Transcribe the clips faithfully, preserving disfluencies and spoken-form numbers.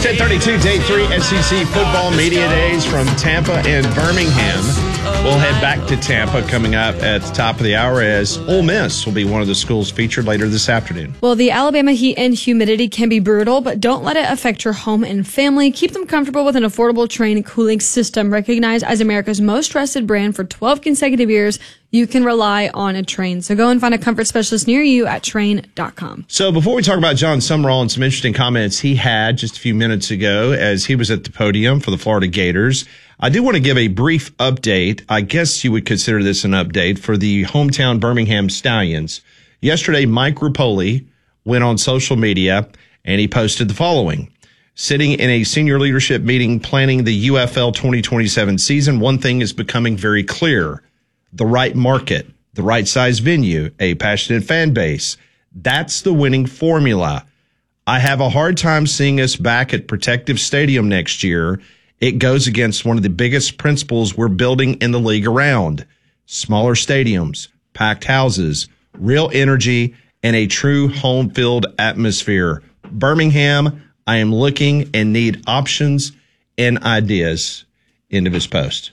ten thirty-two, day three, S E C football media days from Tampa and Birmingham. We'll head back to Tampa coming up at the top of the hour as Ole Miss will be one of the schools featured later this afternoon. Well, the Alabama heat and humidity can be brutal, but don't let it affect your home and family. Keep them comfortable with an affordable Trane cooling system. Recognized as America's most trusted brand for twelve consecutive years, you can rely on a Trane. So go and find a comfort specialist near you at Trane dot com. So before we talk about John Summerall and some interesting comments he had just a few minutes ago as he was at the podium for the Florida Gators, I do want to give a brief update. I guess you would consider this an update for the hometown Birmingham Stallions. Yesterday, Mike Ruppoli went on social media and he posted the following. Sitting in a senior leadership meeting planning the U F L twenty twenty-seven season, one thing is becoming very clear. The right market, the right size venue, a passionate fan base. That's the winning formula. I have a hard time seeing us back at Protective Stadium next year. It goes against one of the biggest principles we're building in the league around. Smaller stadiums, packed houses, real energy, and a true home field atmosphere. Birmingham, I am looking and need options and ideas. End of his post.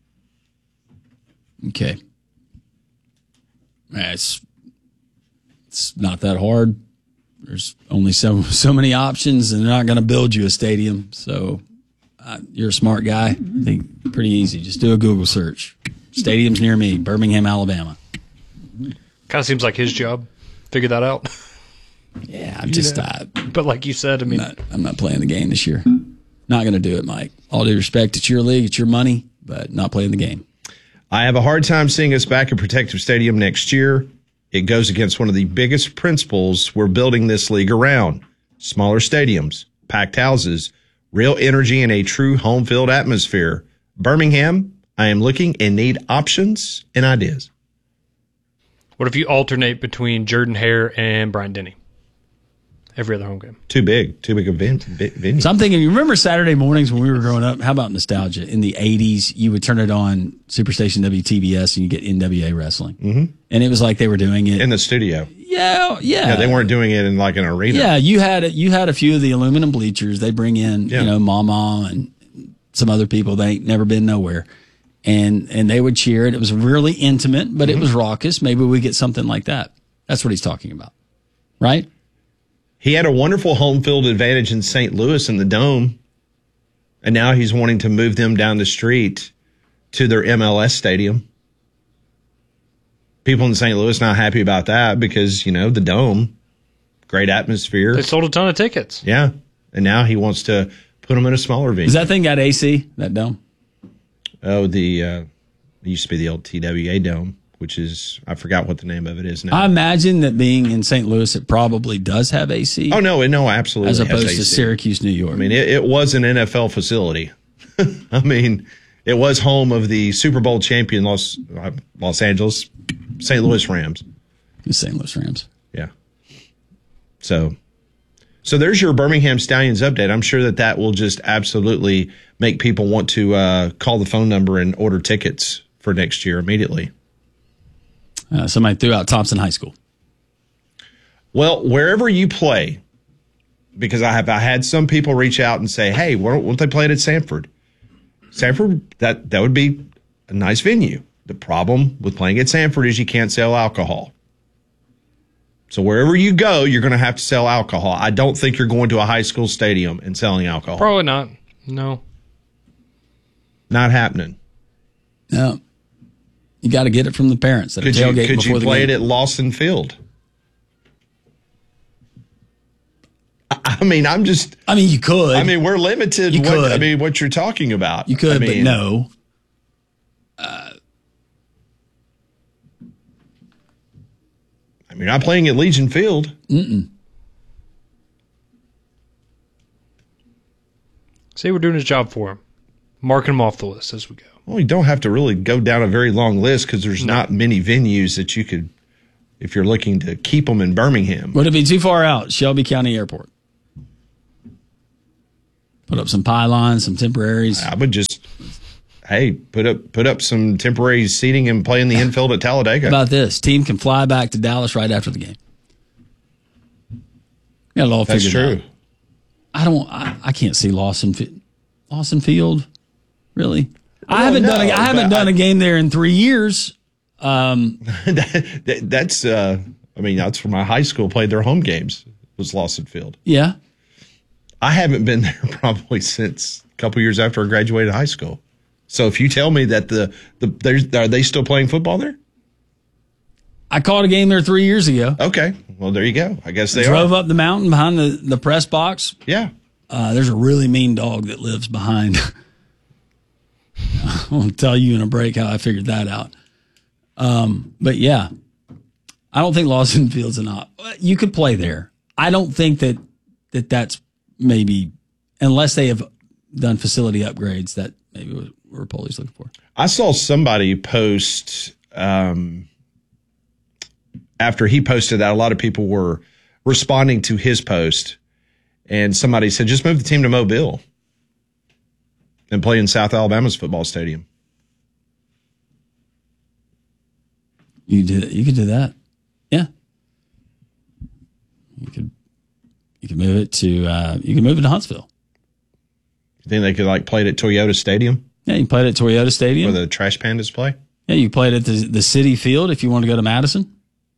Okay. It's, it's not that hard. There's only so so many options, and they're not going to build you a stadium. So uh, you're a smart guy. I think pretty easy. Just do a Google search. Stadiums near me, Birmingham, Alabama. Kind of seems like his job. Figure that out. Yeah, I'm just uh, But like you said, I mean, I'm not, I'm not playing the game this year. Not going to do it, Mike. All due respect, it's your league, it's your money, but not playing the game. I have a hard time seeing us back at Protective Stadium next year. It goes against one of the biggest principles we're building this league around. Smaller stadiums, packed houses, real energy, and a true home field atmosphere. Birmingham, I am looking and need options and ideas. what if you alternate between Jordan Hare and Brian Denny every other home game? Too big. Too big a ven- venue. So I'm thinking, you remember Saturday mornings when we were growing up? How about nostalgia? In the eighties, you would turn it on Superstation W T B S and you get N W A wrestling. Mm-hmm. And it was like they were doing it in the studio. Yeah, yeah. Yeah, they weren't doing it in like an arena. Yeah, you had you had a few of the aluminum bleachers. They bring in, Yeah. you know, Mama and some other people. They ain't never been nowhere. And and they would cheer it. It was really intimate, but mm-hmm. it was raucous. Maybe we get something like that. That's what he's talking about. Right? He had a wonderful home field advantage in Saint Louis in the Dome, and now he's wanting to move them down the street to their M L S stadium. People in Saint Louis not happy about that because, you know, the Dome, great atmosphere. They sold a ton of tickets. Yeah, and now he wants to put them in a smaller venue. Does that thing got A C, that Dome? Oh, the uh, it used to be the old T W A Dome, which is, I forgot what the name of it is now. I imagine that being in Saint Louis, it probably does have A C. Oh, no, no, absolutely as opposed has to A C. Syracuse, New York. I mean, it, it was an N F L facility. I mean, it was home of the Super Bowl champion Los uh, Los Angeles, Saint Louis Rams. The Saint Louis Rams. Yeah. So, so there's your Birmingham Stallions update. I'm sure that that will just absolutely make people want to uh, call the phone number and order tickets for next year immediately. Uh, somebody threw out Thompson High School. Well, wherever you play, because I have I had some people reach out and say, hey, why don't, why don't they play it at Sanford? Sanford, that, that would be a nice venue. The problem with playing at Sanford is you can't sell alcohol. So wherever you go, you're going to have to sell alcohol. I don't think you're going to a high school stadium and selling alcohol. Probably not. No. Not happening. No. You got to get it from the parents. That Could you, tailgate could before you the play game. it at Lawson Field? I I mean, I'm just. I mean, you could. I mean, we're limited. You what, could. I mean, what you're talking about. You could, I mean, but no. Uh, I mean, you're not playing at Legion Field. Mm-mm. Say we're doing his job for him. Marking him off the list as we go. Well, you don't have to really go down a very long list because there's No. not many venues that you could, if you're looking to keep them in Birmingham. Would it be too far out? Shelby County Airport. Put up some pylons, some temporaries. I would just, hey, put up put up some temporary seating and play in the infield at Talladega. How about this? Team can fly back to Dallas right after the game. Got it all That's figured true. out. I don't. I, I can't see Lawson Fi- Lawson Field. Really, I Well, haven't no, done. A, I haven't but done I- a game there in three years. that, that- that's, uh, I mean, that's where my high school played their home games, was Lawson Field. Yeah, I haven't been there probably since a couple years after I graduated high school. So if you tell me that the, the there's, are they still playing football there? I caught a game there three years ago. Okay. Well, there you go. I guess they Drove are. up the mountain behind the, the press box. Yeah. Uh, there's a really mean dog that lives behind. I'll tell you in a break how I figured that out. Um, but yeah, I don't think Lawson Field's an op. You could play there. I don't think that, that that's maybe, unless they have done facility upgrades, that maybe what Rapoli's looking for. I saw somebody post, um, after he posted that, a lot of people were responding to his post, and somebody said, just move the team to Mobile and play in South Alabama's football stadium. You did. You could do that. Yeah. You could. You could move it to. Uh, you can move it to Huntsville. You think they could like play it at Toyota Stadium Yeah, you played at Toyota Stadium. where the Trash Pandas play? Yeah, you played at the the City Field if you want to go to Madison.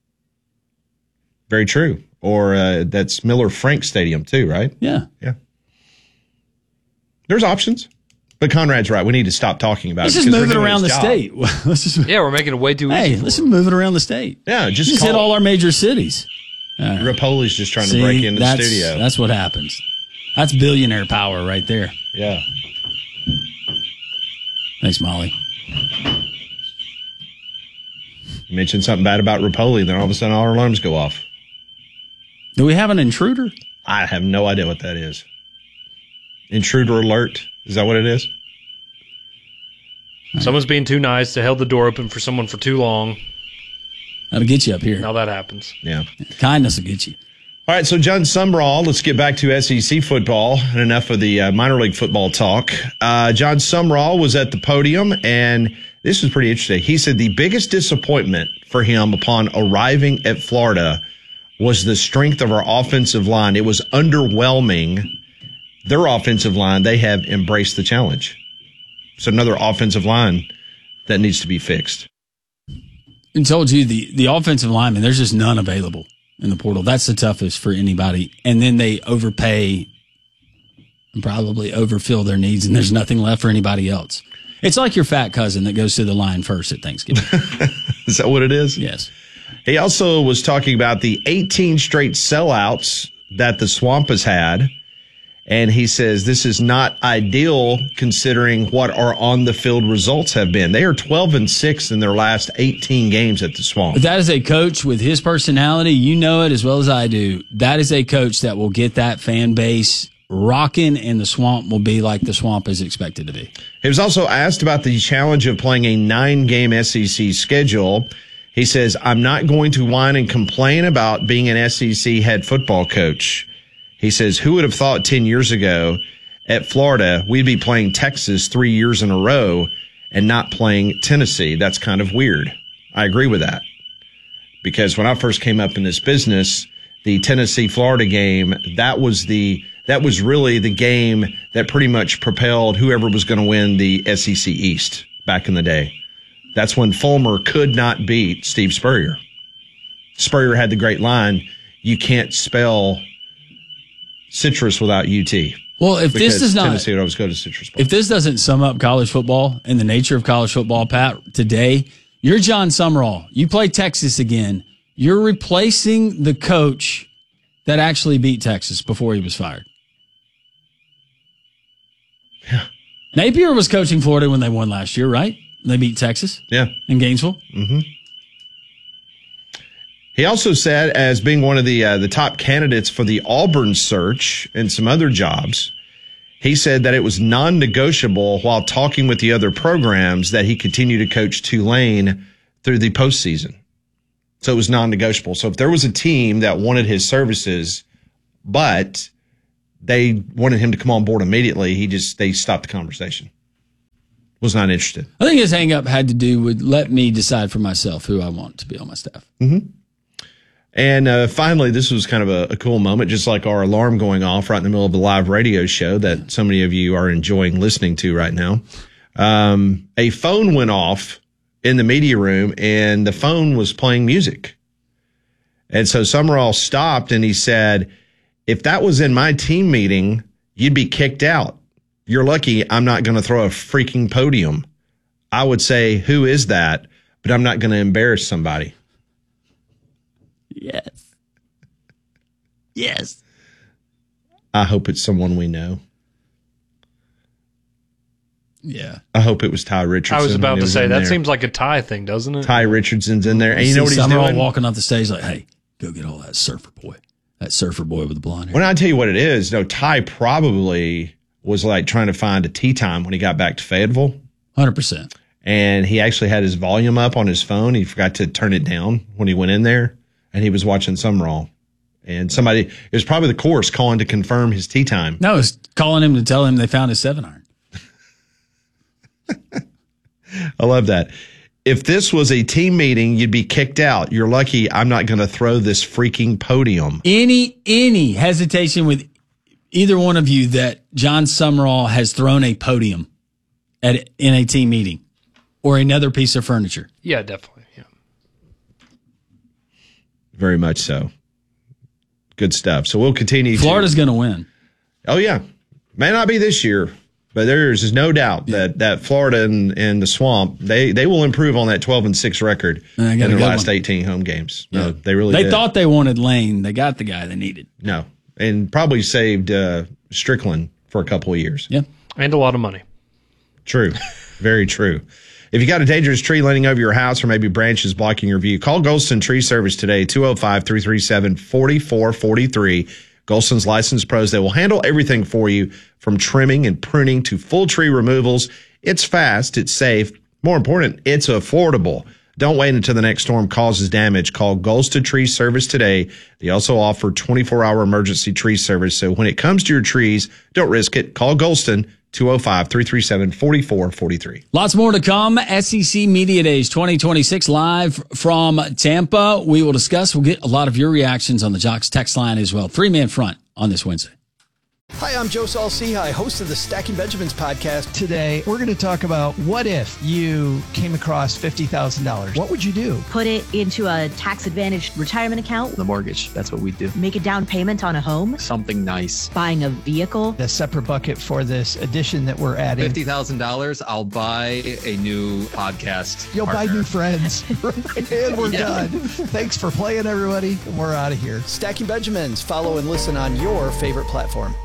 Very true. Or uh, that's Miller Frank Stadium too, right? Yeah. Yeah. There's options. But Conrad's right. We need to stop talking about Let's it. just because move it they're doing around the his job. state. let's just. Yeah, we're making it way too Hey, easy. for let's them. just move it around the state. Yeah, just, Just call hit all our major cities. Rapoli's just trying See, to break into the that's, studio. That's what happens. That's billionaire power right there. Yeah. Thanks, Molly. You mentioned something bad about Rapoli, then all of a sudden all our alarms go off. Do we have an intruder? I have no idea what that is. Intruder alert. Is that what it is? Someone's being too nice. They held the door open for someone for too long. That'll get you up here. Now that happens. Yeah. Kindness will get you. All right, so John Sumrall, let's get back to S E C football and enough of the uh, minor league football talk. Uh, John Sumrall was at the podium, and this was pretty interesting. He said the biggest disappointment for him upon arriving at Florida was the strength of our offensive line. It was underwhelming. Their offensive line, they have embraced the challenge. So another offensive line that needs to be fixed. I told you the, the offensive lineman, there's just none available in the portal. That's the toughest for anybody. And then they overpay and probably overfill their needs, and there's nothing left for anybody else. It's like your fat cousin that goes to the line first at Thanksgiving. Is that what it is? Yes. He also was talking about the eighteen straight sellouts that the Swamp has had. And he says this is not ideal considering what our on the field results have been. They are twelve and six in their last eighteen games at the Swamp. But that is a coach with his personality. You know it as well as I do. That is a coach that will get that fan base rocking, and the Swamp will be like the Swamp is expected to be. He was also asked about the challenge of playing a nine game S E C schedule. He says, I'm not going to whine and complain about being an S E C head football coach. He says, who would have thought ten years ago at Florida, we'd be playing Texas three years in a row and not playing Tennessee? That's kind of weird. I agree with that. Because when I first came up in this business, the Tennessee-Florida game, that was the, that was really the game that pretty much propelled whoever was going to win the S E C East back in the day. That's when Fulmer could not beat Steve Spurrier. Spurrier had the great line, you can't spell citrus without U T. Well, if Because this does not, Tennessee would always go to Citrus Bowl. if this doesn't sum up college football and the nature of college football, Pat, today, you're John Sumrall. You play Texas again. You're replacing the coach that actually beat Texas before he was fired. Yeah. Napier was coaching Florida when they won last year, right? They beat Texas Yeah. in Gainesville. He also said, as being one of the uh, the top candidates for the Auburn search and some other jobs, he said that it was non-negotiable while talking with the other programs that he continue to coach Tulane through the postseason. So it was non-negotiable. So if there was a team that wanted his services, but they wanted him to come on board immediately, he just they stopped the conversation. Was not interested. I think his hang up had to do with let me decide for myself who I want to be on my staff. And uh, finally, this was kind of a, a cool moment, just like our alarm going off right in the middle of a live radio show that so many of you are enjoying listening to right now. Um, a phone went off in the media room, and the phone was playing music. And so Summerall stopped, and he said, if that was in my team meeting, you'd be kicked out. You're lucky I'm not going to throw a freaking podium. I would say, who is that? But I'm not going to embarrass somebody. Yes. Yes. I hope it's someone we know. Yeah. I hope it was Ty Richardson. I was about to was say, in that there. seems like a Ty thing, doesn't it? Ty Richardson's in there. And you know what he's Summerall doing? walking off the stage like, hey, go get all that surfer boy. That surfer boy with the blonde hair. When I tell you what it is, no, Ty probably was like trying to find a tea time when he got back to Fayetteville. one hundred percent. And he actually had his volume up on his phone. He forgot to turn it down when he went in there. And he was watching Summerall. And somebody, it was probably the course calling to confirm his tea time. No, it's calling him to tell him they found his seven iron. I love that. If this was a team meeting, you'd be kicked out. You're lucky I'm not going to throw this freaking podium. Any any hesitation with either one of you that John Summerall has thrown a podium at in a team meeting or another piece of furniture? Yeah, definitely. Yeah. Very much so. Good stuff. So we'll continue. Florida's to, going to win. Oh, yeah. May not be this year, but there's no doubt yeah. that, that Florida and, and the Swamp, they, they will improve on that twelve and six record in their last one. eighteen home games. No, yeah. they really They did. thought they wanted Lane. They got the guy they needed. No. And probably saved uh, Strickland for a couple of years. Yeah. And a lot of money. True. Very true. If you got a dangerous tree leaning over your house or maybe branches blocking your view, call Golston Tree Service today, two oh five, three three seven, four four four three. Golston's licensed pros. They will handle everything for you from trimming and pruning to full tree removals. It's fast. It's safe. More important, it's affordable. Don't wait until the next storm causes damage. Call Golston Tree Service today. They also offer twenty-four hour emergency tree service. So when it comes to your trees, don't risk it. Call Golston, two oh five, three three seven, four four four three. Lots more to come. S E C Media Days twenty twenty-six live from Tampa. We will discuss. We'll get a lot of your reactions on the Jocks text line as well. Three-man front on this Wednesday. Hi, I'm Joe Saul-Sehy, host of the Stacking Benjamins podcast. Today, we're going to talk about what if you came across fifty thousand dollars? What would you do? Put it into a tax-advantaged retirement account. The mortgage, that's what we do. Make a down payment on a home. Something nice. Buying a vehicle. A separate bucket for this addition that we're adding. fifty thousand dollars, I'll buy a new podcast You'll partner. buy new friends. And we're yeah. done. Thanks for playing, everybody. We're out of here. Stacking Benjamins. Follow and listen on your favorite platform.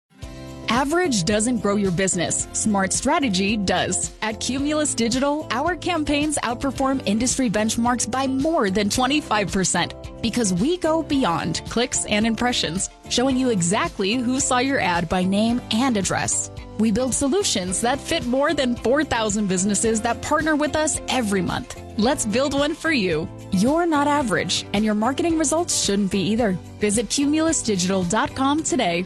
Average doesn't grow your business. Smart strategy does. At Cumulus Digital, our campaigns outperform industry benchmarks by more than twenty-five percent because we go beyond clicks and impressions, showing you exactly who saw your ad by name and address. We build solutions that fit more than four thousand businesses that partner with us every month. Let's build one for you. You're not average, and your marketing results shouldn't be either. Visit cumulus digital dot com today.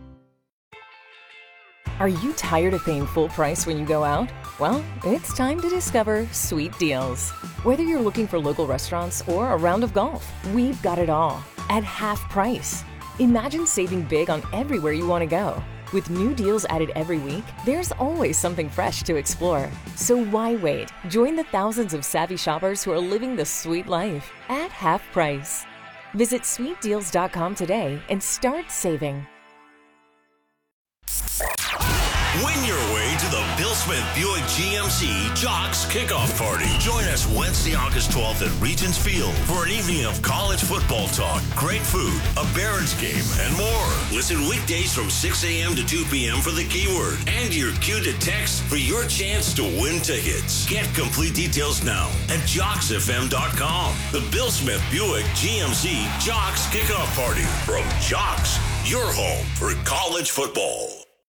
Are you tired of paying full price when you go out? Well, it's time to discover Sweet Deals. Whether you're looking for local restaurants or a round of golf, we've got it all at half price. Imagine saving big on everywhere you want to go. With new deals added every week, there's always something fresh to explore. So why wait? Join the thousands of savvy shoppers who are living the sweet life at half price. Visit sweet deals dot com today and start saving. Win your way to the Bill Smith Buick G M C Jocks Kickoff Party. Join us Wednesday, August twelfth at Regents Field for an evening of college football talk, great food, a Barons game, and more. Listen weekdays from six a.m. to two p.m. for the keyword and your cue to text for your chance to win tickets. Get complete details now at jocks f m dot com. The Bill Smith Buick G M C Jocks Kickoff Party from Jocks, your home for college football.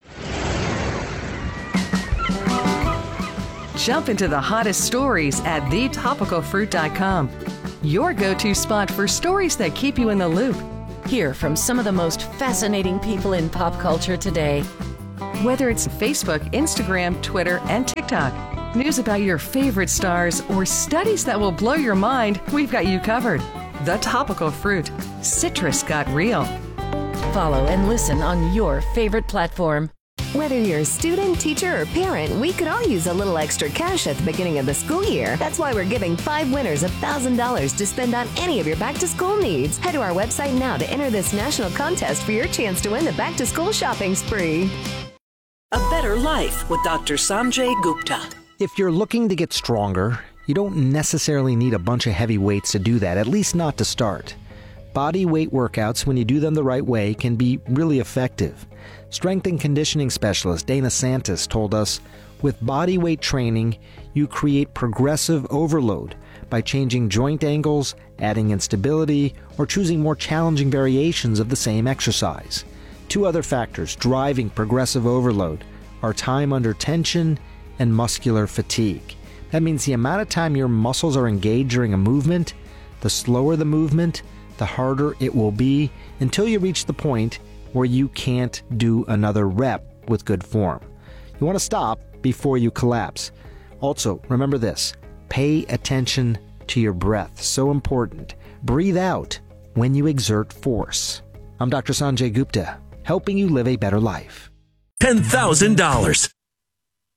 Jump into the hottest stories at the topical fruit dot com. Your go-to spot for stories that keep you in the loop. Hear from some of the most fascinating people in pop culture today. Whether it's Facebook, Instagram, Twitter, and TikTok, news about your favorite stars, or studies that will blow your mind, we've got you covered. The Topical Fruit. Citrus got real. Follow and listen on your favorite platform. Whether you're a student, teacher, or parent, we could all use a little extra cash at the beginning of the school year. That's why we're giving five winners one thousand dollars to spend on any of your back-to-school needs. Head to our website now to enter this national contest for your chance to win the back-to-school shopping spree. A better life with Doctor Sanjay Gupta. If you're looking to get stronger, you don't necessarily need a bunch of heavy weights to do that, at least not to start. Body weight workouts, when you do them the right way, can be really effective. Strength and conditioning specialist Dana Santis told us, with body weight training, you create progressive overload by changing joint angles, adding instability, or choosing more challenging variations of the same exercise. Two other factors driving progressive overload are time under tension and muscular fatigue. That means the amount of time your muscles are engaged during a movement, the slower the movement, the harder it will be until you reach the point where you can't do another rep with good form. You want to stop before you collapse. Also, remember this, pay attention to your breath. So important. Breathe out when you exert force. I'm Doctor Sanjay Gupta, helping you live a better life. ten thousand dollars.